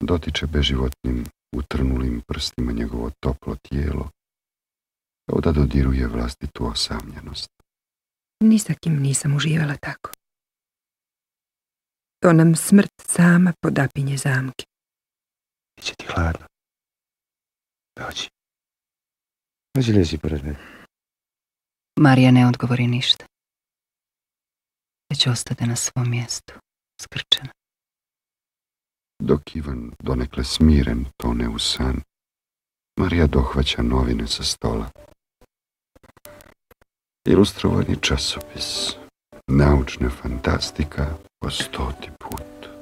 dotiče beživotnim, utrnulim prstima njegovo toplo tijelo, kao da dodiruje vlastitu osamljenost. Ni sa kim nisam uživala tako. To nam smrt sama podapinje zamke. Biće ti hladno. Dođi. Dođi, lezi pored mene. Marija ne odgovori ništa. Već ostade na svom mjestu, skrčena. Dok Ivan, donekle smiren, tone u san, Marija dohvaća novine sa stola. Ilustrovani časopis, naučna fantastika po 100. put.